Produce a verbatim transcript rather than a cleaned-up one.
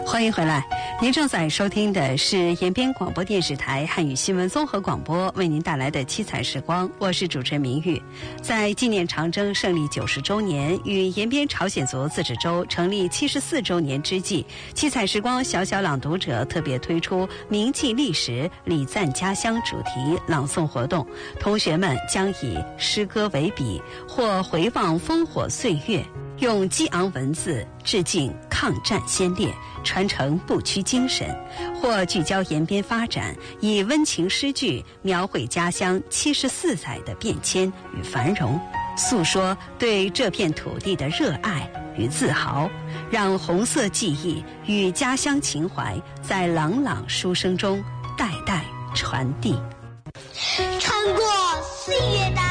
欢迎回来，您正在收听的是延边广播电视台汉语新闻综合广播为您带来的七彩时光，我是主持人明玉。在纪念长征胜利九十周年与延边朝鲜族自治州成立七十四周年之际，七彩时光小小朗读者特别推出铭记历史、礼赞家乡主题朗诵活动，同学们将以诗歌为笔，或回望烽火岁月，用激昂文字致敬抗战先烈，传承不屈精神；或聚焦延边发展，以温情诗句描绘家乡七十四载的变迁与繁荣，诉说对这片土地的热爱与自豪，让红色记忆与家乡情怀在朗朗书声中代代传递。 穿过岁月的